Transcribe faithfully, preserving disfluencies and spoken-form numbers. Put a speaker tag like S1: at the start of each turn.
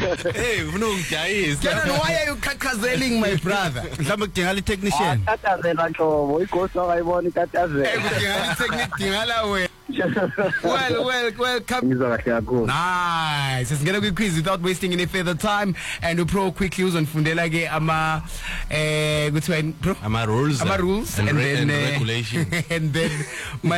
S1: Hey, ufuna ungidayisa.
S2: Kenan, why are you kakazeling my brother?
S1: Mhlawumbe kudingala i-technician.
S3: Tatazela hlobo igosi akayibona tatazela.
S2: Hey, kudingala i-technique dingala wena. Well, well, well, come. Nice. Singena kwi quiz without wasting any further time, and pro quickly uzonifundela ke ama eh kuthiwa bro
S1: ama rules
S2: ama rules
S1: and,
S2: and
S1: re-
S2: then
S1: and
S2: uh,
S1: regulations
S2: and then my